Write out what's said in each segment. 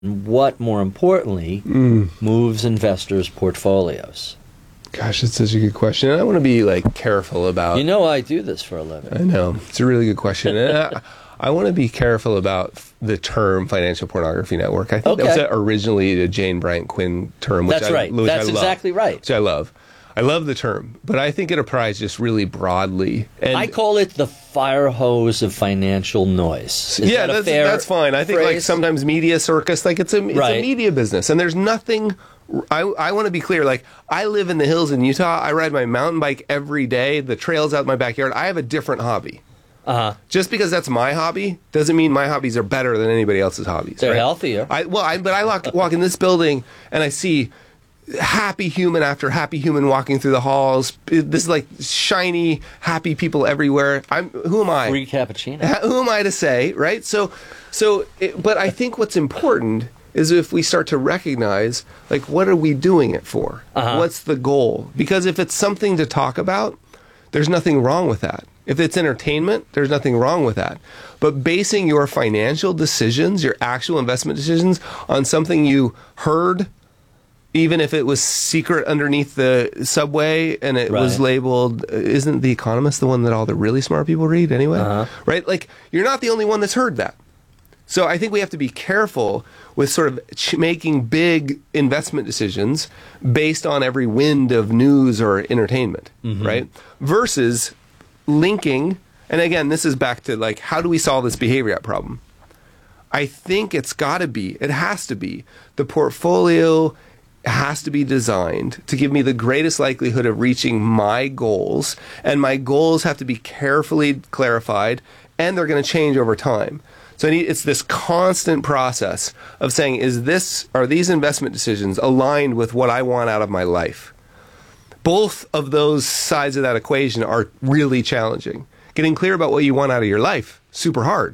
what, more importantly, moves investors' portfolios? Gosh, that's such a good question. And I want to be like careful about. You know, I do this for a living. I know, it's a really good question. And I want to be careful about the term financial pornography network. I think that was originally a Jane Bryant Quinn term. Which That's right. That's exactly right. Which I love. I love the term, but I think it applies just really broadly. And I call it the fire hose of financial noise. That's fine. I think phrase? like sometimes media circus, like it's a media business, and there's nothing. I want to be clear. Like, I live in the hills in Utah. I ride my mountain bike every day. The trail's out in my backyard. I have a different hobby. Just because that's my hobby doesn't mean my hobbies are better than anybody else's hobbies. They're healthier. But I walk in this building and I see happy human after happy human walking through the halls. This is like shiny, happy people everywhere. Who am I? Free cappuccino. Who am I to say, right? But I think what's important is if we start to recognize, like, what are we doing it for? What's the goal? Because if it's something to talk about, there's nothing wrong with that. If it's entertainment, there's nothing wrong with that. But basing your financial decisions, your actual investment decisions, on something you heard, even if it was secret underneath the subway and it was labeled, isn't The Economist the one that all the really smart people read anyway? Right? Like, you're not the only one that's heard that. So I think we have to be careful with sort of making big investment decisions based on every wind of news or entertainment, right? Versus linking, and again, this is back to like, how do we solve this behavior gap problem? I think it has to be, the portfolio has to be designed to give me the greatest likelihood of reaching my goals, and my goals have to be carefully clarified, and they're going to change over time. So it's this constant process of saying, are these investment decisions aligned with what I want out of my life? Both of those sides of that equation are really challenging. Getting clear about what you want out of your life, super hard.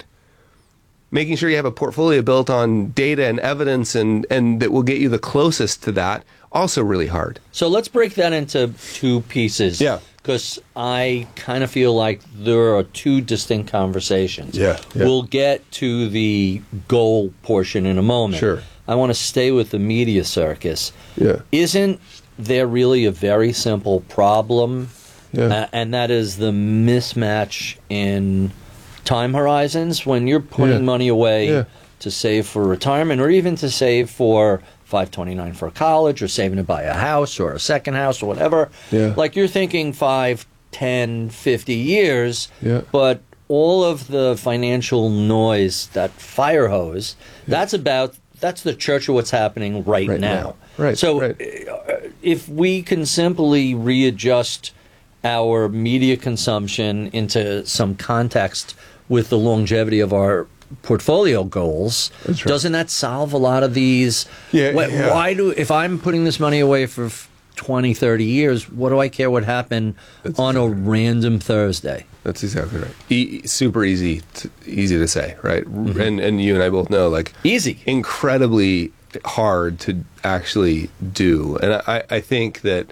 Making sure you have a portfolio built on data and evidence and that will get you the closest to that, also really hard. So let's break that into two pieces. Yeah. Because I kind of feel like there are two distinct conversations. Yeah. We'll get to the goal portion in a moment. Sure. I want to stay with the media circus. Yeah. Isn't there really a very simple problem? Yeah. And that is the mismatch in time horizons when you're putting money away to save for retirement, or even to save for 529 for college, or saving to buy a house or a second house or whatever. Yeah. Like, you're thinking 5, 10, 50 years, but all of the financial noise, that fire hose, that's the church of what's happening right now. Right. So if we can simply readjust our media consumption into some context with the longevity of our portfolio goals, doesn't that solve a lot of these? Why if I'm putting this money away for 20, 30 years, what do I care what happened on a random Thursday? That's exactly right. Super easy to say, right? And you and I both know, like, easy, incredibly hard to actually do. And I think that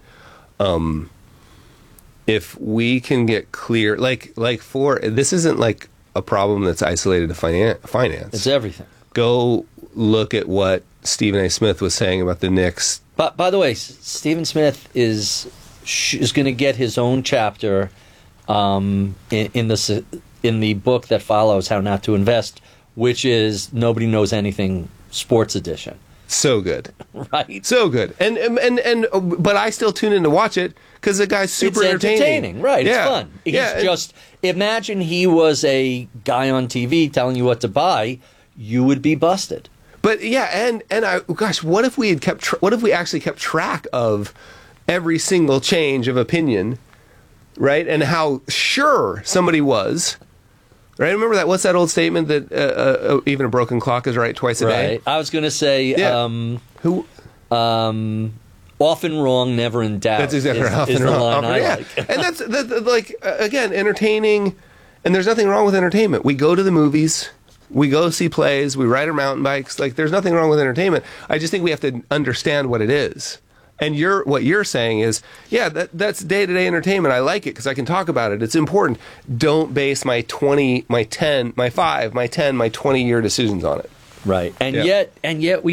if we can get clear, this isn't like a problem that's isolated to finance. It's everything. Go look at what Stephen A. Smith was saying about the Knicks. But by the way, Stephen Smith is going to get his own chapter in the book that follows, How Not to Invest, which is Nobody Knows Anything Sports Edition. So good, right? So good, and but I still tune in to watch it because the guy's super entertaining. Right? It's fun. He's imagine he was a guy on TV telling you what to buy, you would be busted. But what if we actually kept track of every single change of opinion, right? And how sure somebody was. Right, remember that? What's that old statement that even a broken clock is right twice a day? I was going to say, often wrong, never in doubt. That's exactly right. Often wrong. Like. And that's again, entertaining, and there's nothing wrong with entertainment. We go to the movies, we go see plays, we ride our mountain bikes. Like, there's nothing wrong with entertainment. I just think we have to understand what it is. And what you're saying is, that's day-to-day entertainment. I like it because I can talk about it. It's important. Don't base my 20, my 10, my 5, my 10, my 20-year decisions on it. Right. And Yeah. yet we